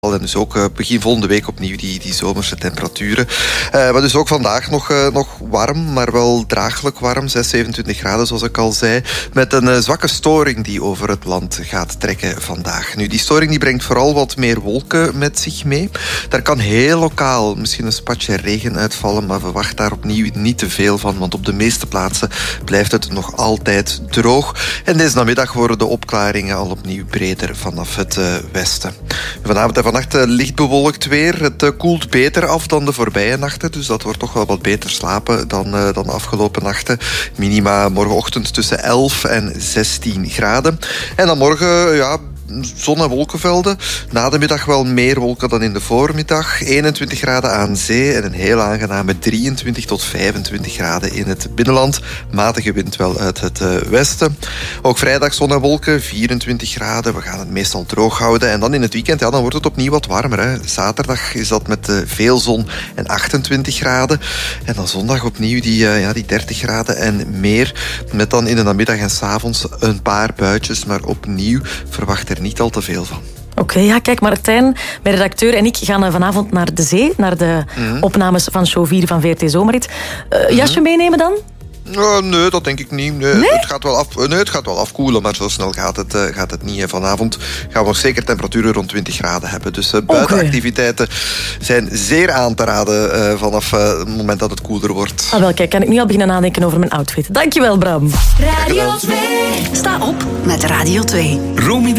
En dus ook begin volgende week opnieuw die zomerse temperaturen. Maar dus ook vandaag nog warm, maar wel draaglijk warm. 27 graden, zoals ik al zei. Met een zwakke storing die over het land gaat trekken vandaag. Nu, die storing die brengt vooral wat meer wolken met zich mee. Daar kan heel lokaal misschien een spatje regen uitvallen, maar verwacht daar opnieuw niet te veel van, want op de meeste plaatsen blijft het nog altijd droog. En deze namiddag worden de opklaringen al opnieuw breder vanaf het westen. Vanavond en vannacht licht bewolkt weer. Het koelt beter af dan de voorbije nachten, dus dat wordt toch wel wat beter slapen dan de afgelopen nachten. Minima morgenochtend tussen 11 en 16 graden. En dan morgen, zon- en wolkenvelden. Na de middag wel meer wolken dan in de voormiddag. 21 graden aan zee en een heel aangename 23 tot 25 graden in het binnenland. Matige wind wel uit het westen. Ook vrijdag zon en wolken, 24 graden. We gaan het meestal droog houden. En dan in het weekend, dan wordt het opnieuw wat warmer. Hè. Zaterdag is dat met veel zon en 28 graden. En dan zondag opnieuw die 30 graden en meer. Met dan in de namiddag en 's avonds een paar buitjes. Maar opnieuw verwacht er niet al te veel van. Oké, kijk, Martijn, mijn redacteur en ik gaan vanavond naar de zee, naar de opnames van show 4 van VRT Zomerrit. Jasje meenemen dan? Nee, dat denk ik niet. Nee? Het gaat wel afkoelen, maar zo snel gaat het niet. Vanavond gaan we nog zeker temperaturen rond 20 graden hebben. Dus buitenactiviteiten zijn zeer aan te raden vanaf het moment dat het koeler wordt. Wel, kijk, kan ik nu al beginnen nadenken over mijn outfit. Dankjewel, Bram. Radio 2. Sta op met Radio 2.